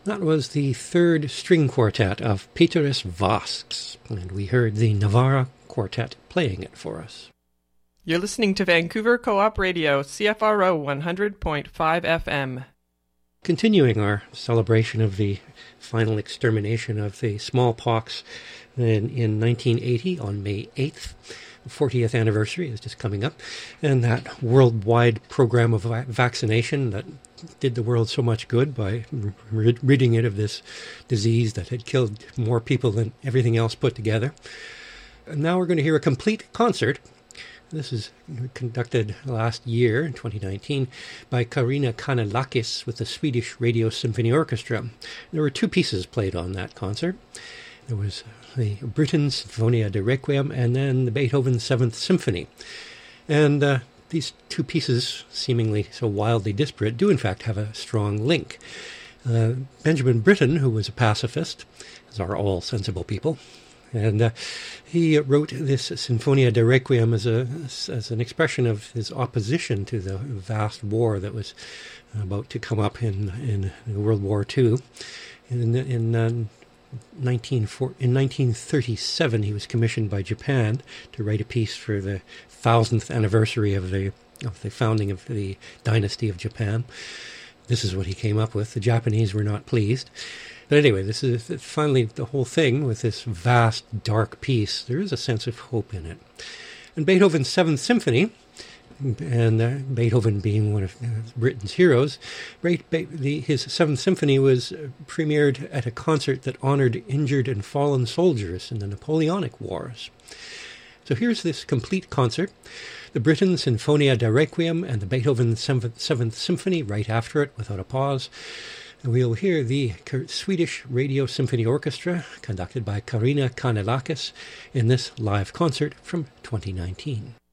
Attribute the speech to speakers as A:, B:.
A: That was the third string quartet of Petrus Vasks, and we heard the Navarra Quartet playing it for us.
B: You're listening to Vancouver Co-op Radio, CFRO 100.5 FM.
A: Continuing our celebration of the final extermination of the smallpox in 1980 on May 8th. The 40th anniversary is just coming up, and that worldwide program of vaccination that did the world so much good by ridding it of this disease that had killed more people than everything else put together. And now we're going to hear a complete concert. This is conducted last year, in 2019, by Karina Kanellakis with the Swedish Radio Symphony Orchestra. There were two pieces played on that concert. There was the Britten Sinfonia de Requiem and then the Beethoven Seventh Symphony. And these two pieces, seemingly so wildly disparate, do in fact have a strong link. Benjamin Britten, who was a pacifist, as are all sensible people, and he wrote this Sinfonia de Requiem as an expression of his opposition to the vast war that was about to come up in World War II. In 1937, he was commissioned by Japan to write a piece for the 1000th anniversary of the founding of the dynasty of Japan. This is what he came up with. The Japanese were not pleased. But anyway, this is finally the whole thing with this vast, dark piece. There is a sense of hope in it. And Beethoven's Seventh Symphony, and Beethoven being one of Britain's heroes, his Seventh Symphony was premiered at a concert that honored injured and fallen soldiers in the Napoleonic Wars. So here's this complete concert, the Britten Sinfonia de Requiem and the Beethoven Seventh Symphony right after it without a pause. And we'll hear the Swedish Radio Symphony Orchestra, conducted by Karina Kanellakis, in this live concert from 2019.